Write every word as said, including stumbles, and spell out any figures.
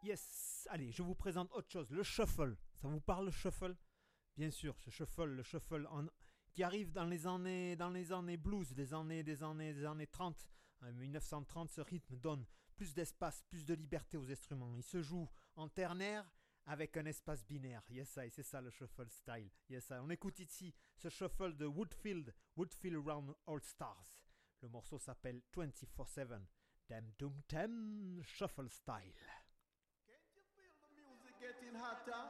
Yes. Allez, je vous présente autre chose. Le shuffle. Ça vous parle, le shuffle? Bien sûr, ce shuffle, le shuffle en, qui arrive dans les années, dans les années blues, des années, des années, des années trente. En mille neuf cent trente, ce rythme donne plus d'espace, plus de liberté aux instruments. Il se joue en ternaire avec un espace binaire. Yes, I, c'est ça le shuffle style. Yes, I. On écoute ici ce shuffle de Woodfield, Woodfield Round All Stars. Le morceau s'appelle vingt-quatre sept. Dem Dum Dem Shuffle Style. Can't you feel the music getting hotter?